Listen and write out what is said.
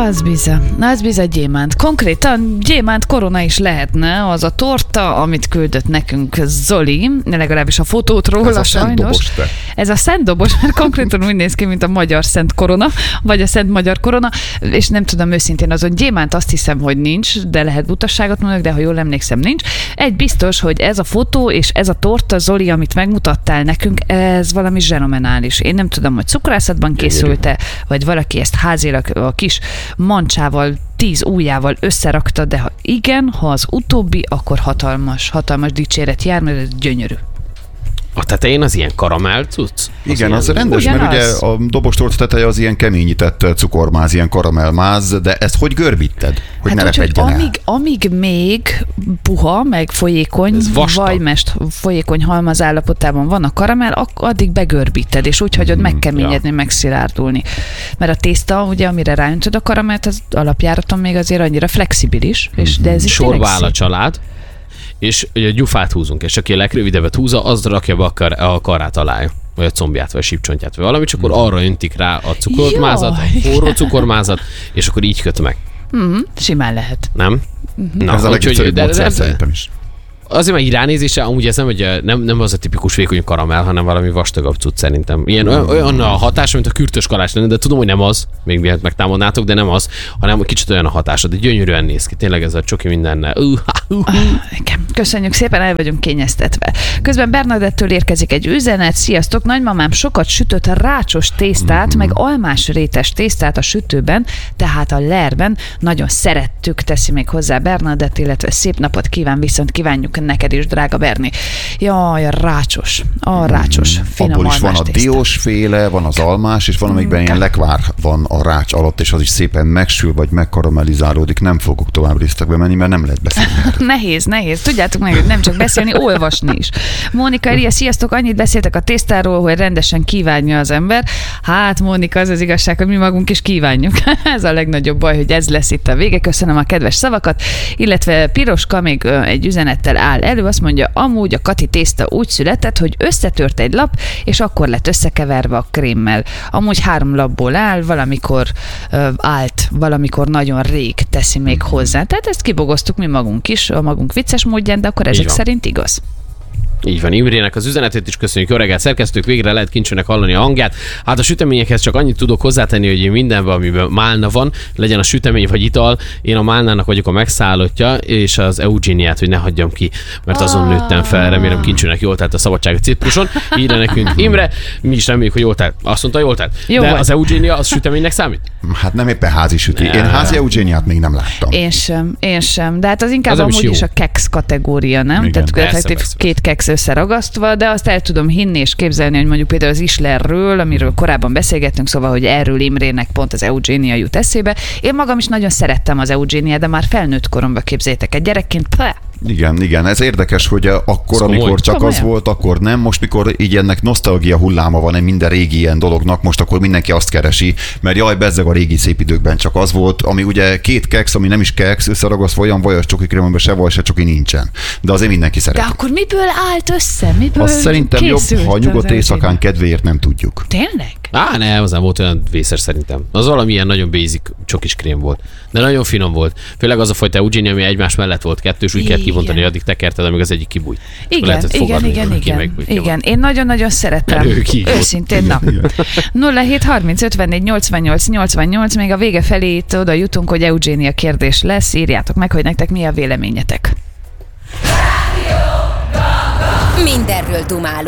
Az bizony gyémánt. Konkrétan gyémánt korona is lehetne az a torta, amit küldött nekünk Zoli, legalábbis a fotót róla ez a sajnos. Ez a szent dobos, mert konkrétan úgy néz ki, mint a magyar szent korona, vagy a szent magyar korona, és nem tudom őszintén azon gyémánt azt hiszem, hogy nincs, de lehet butasságot mondok, de ha jól emlékszem, nincs. Egy biztos, hogy ez a fotó és ez a torta, Zoli, amit megmutattál nekünk, ez valami zsenomenális. Én nem tudom, hogy cukrászatban készült-e, vagy valaki ezt házilag a kis mancsával, 10 ujjával összerakta, de ha igen, ha az utóbbi, akkor hatalmas dicséret jár, mert ez gyönyörű. A tetején az ilyen karamell cucc? Igen, az rendes, mert ugye a dobostorta teteje az ilyen keményített cukormáz, ilyen karamellmáz, de ezt hogy görbíted? Hogy hát ne repedjen el? Amíg még puha, meg folyékony, vajmest folyékony halmaz állapotában van a karamell, addig begörbíted, és úgy hagyod megkeményedni, megszilárdulni. Mert a tészta, ugye, amire ráöntöd a karamellt, az alapjáraton még azért annyira flexibilis, és de ez sorba áll a család, és ugye gyufát húzunk, és aki a legrövidebbet húzza, az rakja be a karát alá, vagy a combját, vagy a sípcsontját, vagy valami, csak akkor arra öntik rá a cukormázat, a forró cukormázat, és akkor így köt meg. Simán lehet. Nem? Na, ez a legegyszerűbb módszer szerintem is. Azért meg így ránézése, amúgy ez nem az a tipikus vékony karamell, hanem valami vastagabb cucc szerintem. Ilyen olyan a hatása, mint a kürtös kalács lenne, de tudom, hogy nem az, még miért megtámadnátok, de nem az, hanem kicsit olyan a hatása, de gyönyörűen néz ki. Tényleg ez a csoki mindennel. Igen. Köszönjük szépen, el vagyunk kényeztetve. Közben Bernadettől érkezik egy üzenet. Sziasztok, nagymamám sokat sütött rácsos tésztát, meg almás rétes tésztát a sütőben, tehát a lerben. Nagyon szerettük, teszi még hozzá Bernadett, illetve szép napot kíván, viszont kívánjuk neked is, drága Berni. Jaj, a rácsos finom abból is van a tészta. diósféle, van az almás, és valamelyikben ilyen lekvár van a rács alatt, és az is szépen megsül, vagy megkaramellizálódik. Nem fogok tovább részletekbe menni, mert nem lehet beszélni. Nehéz. Tudjátok meg, hogy nem csak beszélni, olvasni is. Mónika, Elia, sziasztok, annyit beszéltek a tésztáról, hogy rendesen kívánja az ember. Hát, Mónika, az igazság, hogy mi magunk is kívánjuk. Ez a legnagyobb baj, hogy ez lesz itt a vége. Köszönöm a kedves szavakat, illetve Piroska még egy üzenettel áll elő, azt mondja, amúgy a Kati tészta úgy született, hogy összetört egy lap, és akkor lett összekeverve a krémmel. Amúgy 3 lapból áll, valamikor valamikor nagyon rég teszi még hozzá. Tehát ezt kibogoztuk mi magunk is, a magunk vicces módján, de akkor ezek szerint igaz. Így van, Imrének az üzenetét is köszönjük. Jó reggelt, szerkesztők, végre lehet kincsőnek hallani a hangját. Hát a süteményekhez csak annyit tudok hozzátenni, hogy én mindenben, amiben málna van, legyen a sütemény vagy ital, én a málnának vagyok a megszállottja, és az Eugéniát, hogy ne hagyjam ki, mert azon nőttem fel, remélem kincsőnek jól telt a szabadság a Cipruson. Írja nekünk Imre, mi is reméljük, hogy jól telt. Azt mondta, jól telt. De az Eugénia az süteménynek számít? Hát nem éppen házi süti. Én házi Eugéniát még nem láttam. Én sem. De hát az inkább amúgy is a keks kategória, nem? Igen. Tehát két keks összeragasztva, de azt el tudom hinni és képzelni, hogy mondjuk például az Islerről, amiről korábban beszélgettünk, szóval, hogy erről Imrének pont az Eugénia jut eszébe. Én magam is nagyon szerettem az Eugéniát, de már felnőtt koromban képzeljétek egy gyerekként. Igen, ez érdekes, hogy akkor, amikor csak az volt, akkor nem, most mikor így ennek nosztalgia hulláma van minden régi ilyen dolognak, most akkor mindenki azt keresi, mert jaj, bezzeg a régi szép időkben csak az volt, ami ugye 2 keks, ami nem is keks, összeragasztva olyan vajas csokikre, amiben se vaj, se csoki nincsen. De azért mindenki szereti. De akkor miből állt össze? Miből azt szerintem jobb, ha nyugodt éjszakán kedvéért nem tudjuk. Tényleg? Nem, az nem volt olyan vészes szerintem. Az valamilyen nagyon basic csokis krém volt. De nagyon finom volt. Főleg az a fajta Eugénia, ami egymás mellett volt kettő, és úgy kellett kivontani, hogy addig tekerted, amíg az egyik kibújt. Igen. Én nagyon-nagyon szeretem. Őszintén, na. 07 30 54 88 88, még a vége felé itt oda jutunk, hogy Eugénia kérdés lesz. Írjátok meg, hogy nektek mi a véleményetek. Mindenről dumálunk.